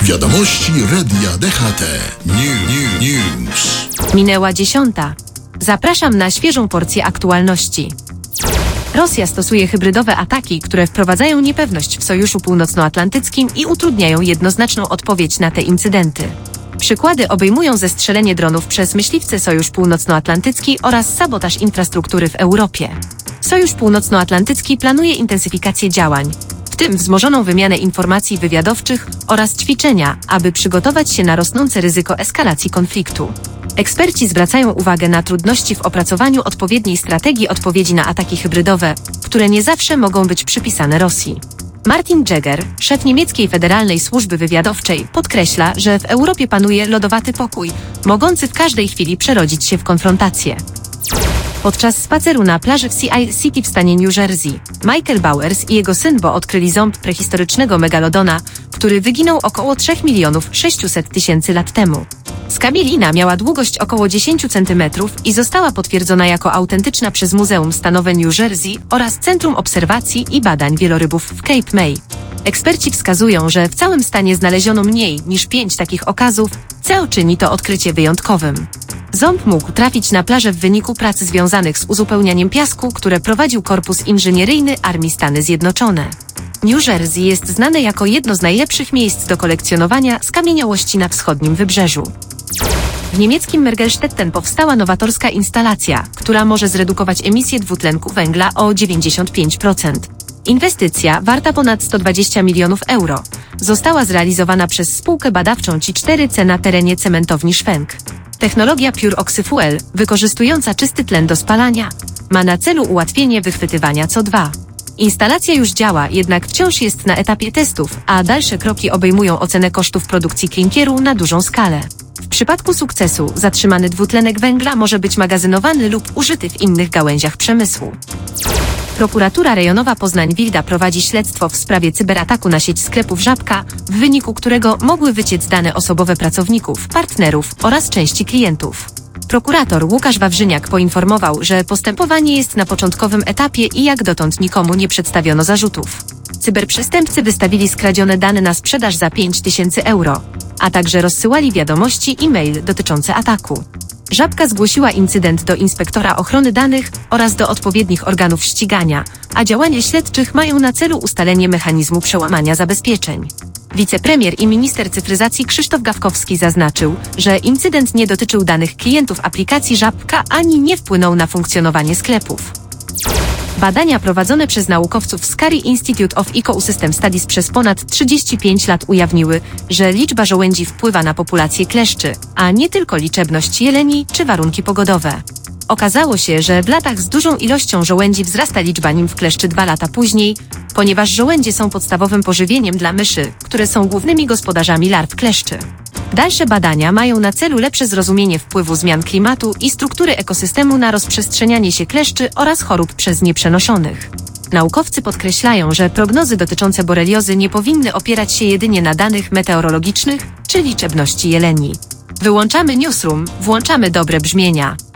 Wiadomości Radia DHT. News. Minęła 10. Zapraszam na świeżą porcję aktualności. Rosja stosuje hybrydowe ataki, które wprowadzają niepewność w Sojuszu Północnoatlantyckim i utrudniają jednoznaczną odpowiedź na te incydenty. Przykłady obejmują zestrzelenie dronów przez myśliwce Sojusz Północnoatlantycki oraz sabotaż infrastruktury w Europie. Sojusz Północnoatlantycki planuje intensyfikację działań, w tym wzmożoną wymianę informacji wywiadowczych oraz ćwiczenia, aby przygotować się na rosnące ryzyko eskalacji konfliktu. Eksperci zwracają uwagę na trudności w opracowaniu odpowiedniej strategii odpowiedzi na ataki hybrydowe, które nie zawsze mogą być przypisane Rosji. Martin Jäger, szef niemieckiej Federalnej Służby Wywiadowczej, podkreśla, że w Europie panuje lodowaty pokój, mogący w każdej chwili przerodzić się w konfrontację. Podczas spaceru na plaży w Sea City w stanie New Jersey, Michael Bowers i jego syn Bo odkryli ząb prehistorycznego megalodona, który wyginął około 3,6 mld lat temu. Skabilina miała długość około 10 cm i została potwierdzona jako autentyczna przez Muzeum Stanowe New Jersey oraz Centrum Obserwacji i Badań Wielorybów w Cape May. Eksperci wskazują, że w całym stanie znaleziono mniej niż 5 takich okazów, co czyni to odkrycie wyjątkowym. Ząb mógł trafić na plażę w wyniku prac związanych z uzupełnianiem piasku, które prowadził Korpus Inżynieryjny Armii Stany Zjednoczone. New Jersey jest znane jako jedno z najlepszych miejsc do kolekcjonowania skamieniałości na wschodnim wybrzeżu. W niemieckim Mergelstetten powstała nowatorska instalacja, która może zredukować emisję dwutlenku węgla o 95%. Inwestycja, warta ponad 120 milionów euro, została zrealizowana przez spółkę badawczą C4C na terenie cementowni Schwenk. Technologia Pure Oxyfuel, wykorzystująca czysty tlen do spalania, ma na celu ułatwienie wychwytywania CO2. Instalacja już działa, jednak wciąż jest na etapie testów, a dalsze kroki obejmują ocenę kosztów produkcji klinkieru na dużą skalę. W przypadku sukcesu zatrzymany dwutlenek węgla może być magazynowany lub użyty w innych gałęziach przemysłu. Prokuratura Rejonowa Poznań-Wilda prowadzi śledztwo w sprawie cyberataku na sieć sklepów Żabka, w wyniku którego mogły wyciec dane osobowe pracowników, partnerów oraz części klientów. Prokurator Łukasz Wawrzyniak poinformował, że postępowanie jest na początkowym etapie i jak dotąd nikomu nie przedstawiono zarzutów. Cyberprzestępcy wystawili skradzione dane na sprzedaż za 5000 euro, a także rozsyłali wiadomości e-mail dotyczące ataku. Żabka zgłosiła incydent do inspektora ochrony danych oraz do odpowiednich organów ścigania, a działania śledczych mają na celu ustalenie mechanizmu przełamania zabezpieczeń. Wicepremier i minister cyfryzacji Krzysztof Gawkowski zaznaczył, że incydent nie dotyczył danych klientów aplikacji Żabka ani nie wpłynął na funkcjonowanie sklepów. Badania prowadzone przez naukowców z Carey Institute of Ecosystem Studies przez ponad 35 lat ujawniły, że liczba żołędzi wpływa na populację kleszczy, a nie tylko liczebność jeleni czy warunki pogodowe. Okazało się, że w latach z dużą ilością żołędzi wzrasta liczba nimf kleszczy 2 lata później, ponieważ żołędzie są podstawowym pożywieniem dla myszy, które są głównymi gospodarzami larw kleszczy. Dalsze badania mają na celu lepsze zrozumienie wpływu zmian klimatu i struktury ekosystemu na rozprzestrzenianie się kleszczy oraz chorób przez nie przenoszonych. Naukowcy podkreślają, że prognozy dotyczące boreliozy nie powinny opierać się jedynie na danych meteorologicznych czy liczebności jeleni. Wyłączamy newsroom, włączamy dobre brzmienia.